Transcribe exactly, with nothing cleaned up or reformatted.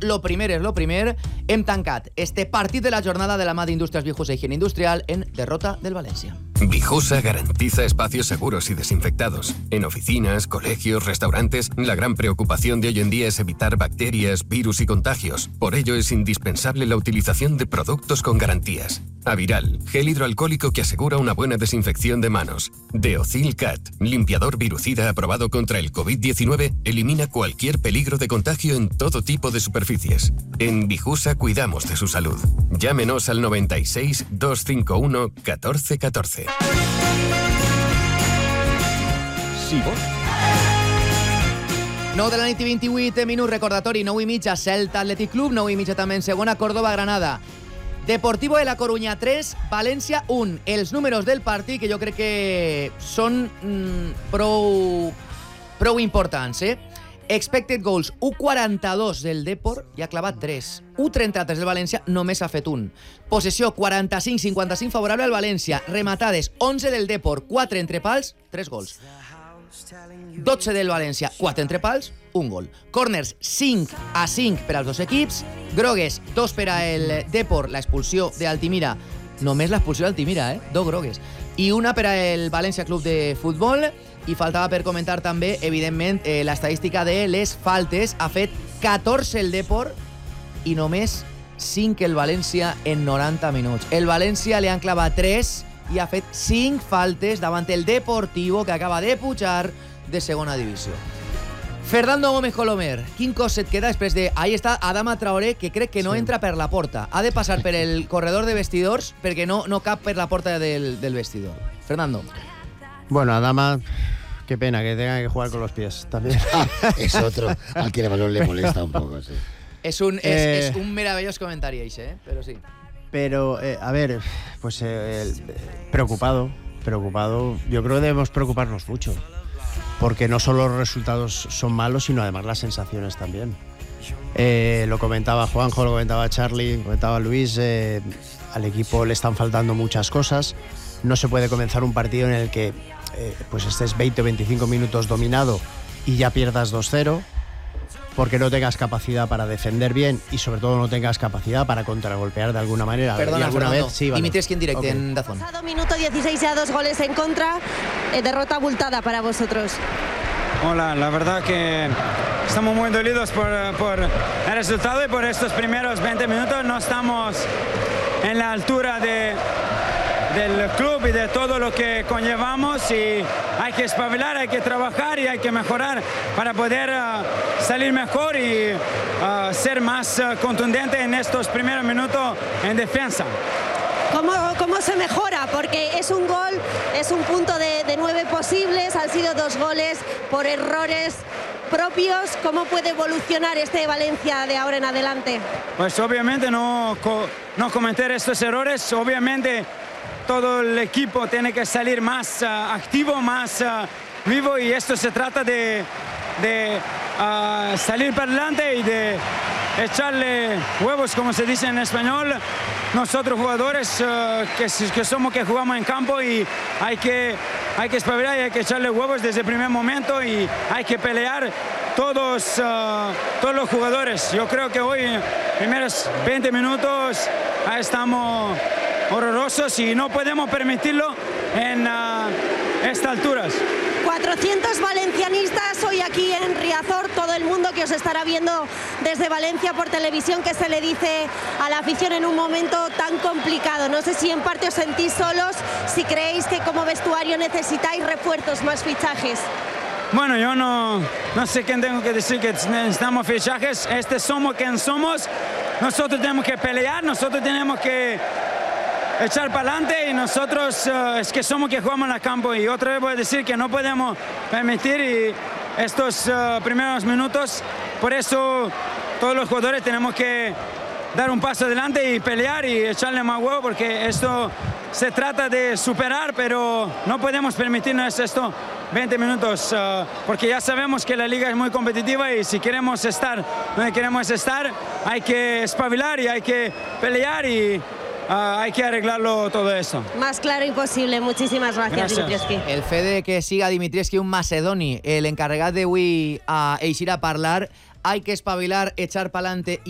lo primer és lo primer. Hem tancat este partit de la jornada de la mà d'Indústries Vijusa Higiene Industrial en derrota del Valencia. Vijusa garantiza espacios seguros y desinfectados. En oficinas, colegios, restaurantes, la gran preocupación de hoy en día es evitar bacterias, virus y contagios. Por ello es indispensable la utilización de productos con garantías. Aviral, gel hidroalcohólico que asegura una buena desinfección de manos. Deocil Cat, limpiador virucida aprobado contra el covid diecinueve, elimina cualquier peligro de contagio en todo tipo de superficies. En Vijusa cuidamos de su salud. Llámenos al noventa y seis, doscientos cincuenta y uno, catorce catorce. Sí, vos. nou de la nit i vint-i-vuit minuts, recordatori, nou i mitja, Celta Athletic Club, nou i mitja també en segona, Córdoba Granada. Deportivo de la Coruña tres, València un. Els números del partit que jo crec que són mm, prou, prou importants, eh? Expected goals, u coma quaranta-dos del Depor i ha clavat tres. u coma trenta-tres del València, només ha fet un. Possessió, quaranta-cinc cinquanta-cinc favorable al València. Rematades, onze del Depor, quatre entre pals, tres gols. dotze del València, quatre entre pals, un gol. Corners, cinc a cinc per als dos equips. Grogues, dos per al Depor, l'expulsió d'Altimira. Només l'expulsió d'Altimira, eh? Dos grogues. I una per al València Club de Futbol. I faltava per comentar també, evidentment, eh, l'estadística de les faltes. Ha fet catorze el Depor i només cinc el València en noranta minuts. El València li han clavat tres i ha fet cinc faltes davant el Deportivo, que acaba de pujar de segona divisió. Fernando Gómez Colomer, quin cos et queda després de... Ahí està Adama Traoré, que crec que no sí. entra per la porta. Ha de passar per el corredor de vestidors perquè no, no cap per la porta del, del vestidor. Fernando. Bueno, Adama, qué pena que tenga que jugar con los pies también. Ah, es otro al que el balón le molesta un poco, sí. Es un, es, eh, es un maravilloso comentario, ¿eh? Pero sí. Pero, eh, a ver, pues eh, el, preocupado, preocupado. Yo creo que debemos preocuparnos mucho. Porque no solo los resultados son malos, sino además las sensaciones también. Eh, lo comentaba Juanjo, lo comentaba Charlie, lo comentaba Luis. Eh, al equipo le están faltando muchas cosas. No se puede comenzar un partido en el que eh, pues estés veinte o veinticinco minutos dominado y ya pierdas dos cero, porque no tengas capacidad para defender bien y sobre todo no tengas capacidad para contragolpear de alguna manera. Perdona, y alguna Fernando, vez, sí, vale. Dimitrescu en directo Okay. en Dazón. Pasado minuto dieciséis, ya dos goles en contra, eh, derrota abultada para vosotros. Hola, la verdad que estamos muy dolidos por, por el resultado y por estos primeros veinte minutos. No estamos en la altura de, del club y de todo lo que conllevamos, y hay que espabilar, hay que trabajar y hay que mejorar para poder uh, salir mejor y uh, ser más uh, contundente en estos primeros minutos en defensa. ¿Cómo, ¿Cómo se mejora? Porque es un gol, es un punto de, de nueve posibles, han sido dos goles por errores propios. ¿Cómo puede evolucionar este Valencia de ahora en adelante? Pues obviamente no, no cometer estos errores, obviamente todo el equipo tiene que salir más uh, activo, más uh, vivo, y esto se trata de, de uh, salir para adelante y de echarle huevos, como se dice en español. Nosotros jugadores uh, que, que somos, que jugamos en campo, y hay que, hay que espabilar y hay que echarle huevos desde el primer momento, y hay que pelear todos, uh, todos los jugadores. Yo creo que hoy, primeros veinte minutos, ahí estamos horrorosos y no podemos permitirlo en uh, estas alturas. cuatrocientos valencianistas hoy aquí en Riazor, todo el mundo que os estará viendo desde Valencia por televisión. ¿Qué se le dice a la afición en un momento tan complicado? No sé si en parte os sentís solos, si creéis que como vestuario necesitáis refuerzos, más fichajes. Bueno, yo no, no sé quién tengo que decir que necesitamos fichajes. Este somos quien somos. Nosotros tenemos que pelear, nosotros tenemos que echar para adelante, y nosotros uh, es que somos que jugamos en el campo. Y otra vez voy a decir que no podemos permitir y estos uh, primeros minutos. Por eso todos los jugadores tenemos que dar un paso adelante y pelear y echarle más huevo, porque esto se trata de superar, pero no podemos permitirnos esto veinte minutos, uh, porque ya sabemos que la liga es muy competitiva, y si queremos estar donde queremos estar, hay que espabilar y hay que pelear, y uh, hay que arreglarlo todo eso. Más claro imposible. Muchísimas gracias, Dimitrescu. El fe de que siga Dimitrescu, un macedoni, el encarregat d'avui a eixir a parlar. Hay que espabilar, echar pa'lante